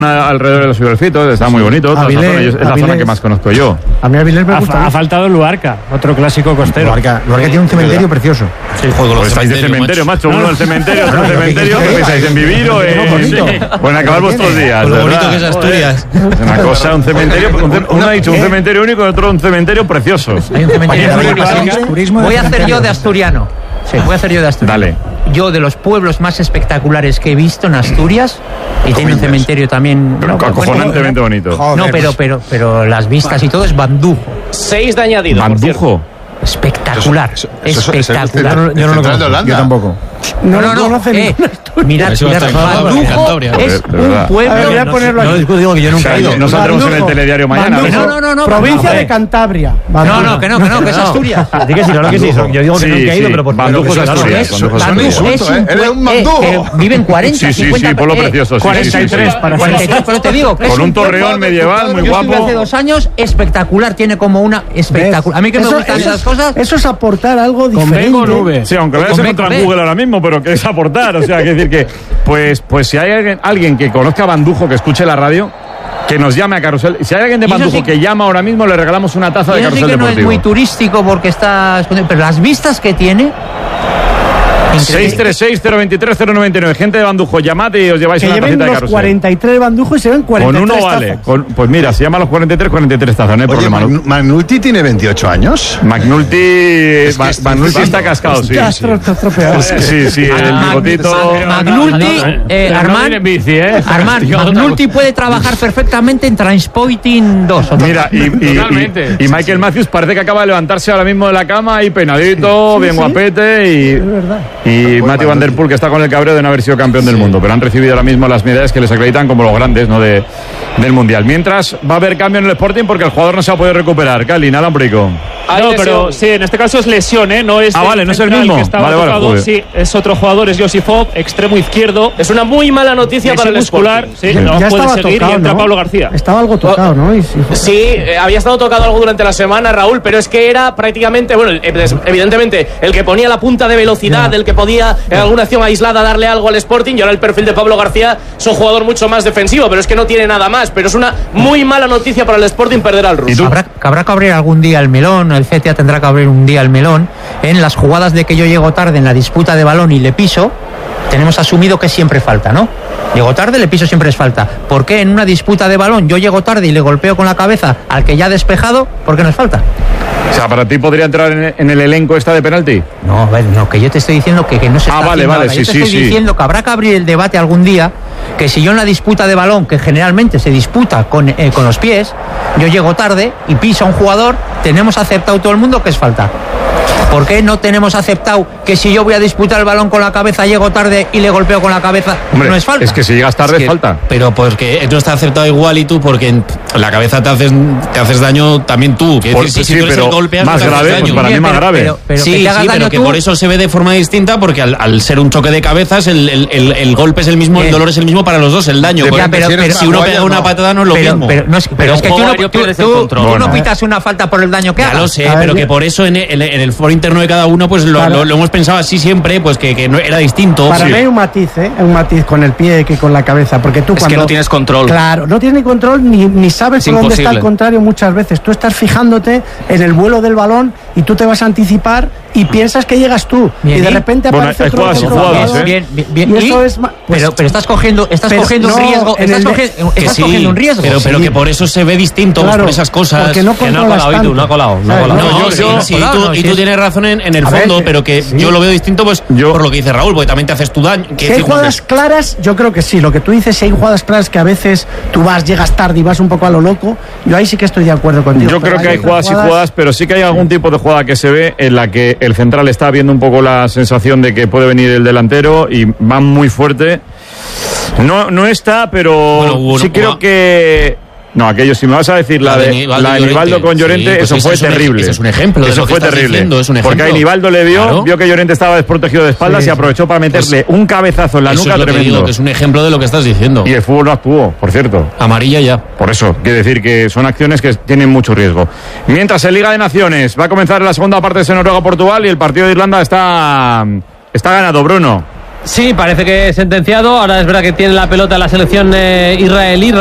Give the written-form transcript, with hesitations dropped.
alrededor de los Ciberfitos, está muy bonito. Es la zona que más conozco yo. A mí Avilés me gusta. Ha faltado Luarca, otro clásico costero. Luarca tiene un cementerio precioso. Sí, pues estáis de cementerio, macho. Uno del cementerio, otro del cementerio. ¿Qué pensáis? ¿En vivir o en...? Pueden acabar vuestros días, lo bonito que es Asturias. Es una cosa, un cementerio... Uno ha dicho un cementerio único y otro un cementerio precioso. Hay un cementerio único. Voy a hacer yo de asturiano. Dale. Yo de los pueblos más espectaculares que he visto en Asturias, y tiene un cementerio también acojonantemente bonito. No, pero las vistas y todo es Bandujo. 6 de añadido. Bandujo. Espectacular. Espectacular. Yo no lo conozco. Yo tampoco. No. Mirad, Bandujo es un pueblo. No digo que yo nunca he ido. No saldremos en el telediario mañana. No. Provincia de Cantabria. No, que es Asturias. Di que sí, claro que sí. Yo digo que nunca he ido, pero por Bandujo es Asturias. Eres un Bandujo. Viven 40, 50. Sí, pueblo precioso. 43 para 43, pero te digo. Con un torreón medieval muy guapo. Yo estuve hace 2 años, espectacular, tiene como una espectacular. A mí que me gustan esas cosas. Eso es aportar algo diferente. Sí, aunque lo vayas a encontrar en Google ahora mismo, pero que es aportar. O sea, que decir que, pues si hay alguien que conozca a Bandujo, que escuche la radio, que nos llame a Carrusel. Si hay alguien de Bandujo que llama ahora mismo, le regalamos una taza de Carrusel Deportivo. No es muy turístico porque está escondido, pero las vistas que tiene... 636-023-099. Gente de Bandujo, llamad y os lleváis una tacita de Carrusel. 43 Bandujo y se ven 43 Con uno vale. Pues mira, se llama los 43 tazas, no hay problema. ¿McNulty tiene 28 años? McNulty está cascado, sí. Sí, el bigotito. McNulty, Armand, McNulty puede trabajar perfectamente en Transporting 2. Mira, y Michael Matthews parece que acaba de levantarse ahora mismo de la cama, ahí peinadito, bien guapete y Matthew Van Der Poel, que está con el cabreo de no haber sido campeón del mundo, pero han recibido ahora mismo las medallas que les acreditan como los grandes, ¿no?, del Mundial. Mientras va a haber cambio en el Sporting porque el jugador no se ha podido recuperar. Cali, nada, Ambrico. No, pero sí, en este caso es lesión, ¿eh? No es vale, no es el mismo. Que estaba tocado, sí, es otro jugador, es Josifov, extremo izquierdo. Es una muy mala noticia para el muscular. Sí, no ya puede seguir tocado, y entra ¿no? Pablo García. Estaba algo tocado, ¿no? Sí, había estado tocado algo durante la semana, Raúl, pero es que era prácticamente, bueno, evidentemente, el que ponía la punta de velocidad, el que podía en alguna acción aislada darle algo al Sporting, y ahora el perfil de Pablo García es un jugador mucho más defensivo, pero es que no tiene nada más. Pero es una muy mala noticia para el Sporting perder al ruso. Habrá que abrir algún día el melón, el CTA tendrá que abrir un día el melón. En las jugadas de que yo llego tarde en la disputa de balón y le piso, tenemos asumido que siempre falta, ¿no? Llego tarde, le piso, siempre es falta. ¿Por qué en una disputa de balón yo llego tarde y le golpeo con la cabeza al que ya ha despejado? ¿Por qué no es falta? O sea, ¿para ti podría entrar en el elenco esta de penalti? No, que yo te estoy diciendo que no se está haciendo ahora. Yo te estoy diciendo que habrá que abrir el debate algún día, que si yo en la disputa de balón, que generalmente se disputa con los pies, yo llego tarde y piso a un jugador, tenemos aceptado todo el mundo que es falta. ¿Por qué no tenemos aceptado que si yo voy a disputar el balón con la cabeza, llego tarde y le golpeo con la cabeza, hombre, no es falta? Es que si llegas tarde es falta. Pero porque no está aceptado igual y tú, porque en la cabeza te haces daño también tú. Que si tú eres el golpeas, más grave, pues para mí más grave. Pero que por eso se ve de forma distinta, porque al ser un choque de cabezas, el golpe es el mismo, el dolor es el mismo para los dos, el daño. Pero si uno pega una patada no es lo mismo. Pero es que tú no pitas una falta por el daño que hagas. Ya lo sé, pero que por eso en el foro interno de cada uno, pues lo hemos pensado así siempre, pues que no era distinto. Para mí hay un matiz, un matiz con el pie que con la cabeza, porque tú que no tienes control. Claro, no tienes ni control ni sabes por dónde está el contrario muchas veces. Tú estás fijándote en el vuelo del balón y tú te vas a anticipar y piensas que llegas tú y de repente aparece otro jugador. Bien. Y eso es pero estás cogiendo un riesgo. Estás cogiendo un riesgo. Pero que por eso se ve distinto, por esas cosas. Porque no ha colado. Y tú tienes razón en el fondo, pero que yo lo veo distinto, pues por lo que dice Raúl, porque también te haces tu daño. Si hay jugadas claras, yo creo que sí. Lo que tú dices, si hay jugadas claras que a veces tú llegas tarde y vas un poco a lo loco, yo ahí sí que estoy de acuerdo contigo. Yo creo que hay jugadas y jugadas, pero sí que hay algún tipo de jugada que se ve en la que el central está viendo un poco la sensación de que puede venir el delantero y va muy fuerte. No está, pero sí creo que... No, aquello, si me vas a decir la de Nivaldo con Llorente, pues eso fue terrible. Eso es un ejemplo. Eso fue terrible. Porque ahí Nivaldo le vio que Llorente estaba desprotegido de espaldas y aprovechó para meterle un cabezazo en la nuca tremendo. Que es un ejemplo de lo que estás diciendo. Y el fútbol no actuó, por cierto. Amarilla ya. Por eso, quiere decir que son acciones que tienen mucho riesgo. Mientras en Liga de Naciones va a comenzar la segunda parte de Noruega-Portugal y el partido de Irlanda está ganado, Bruno. Sí, parece que sentenciado. Ahora es verdad que tiene la pelota la selección israelí.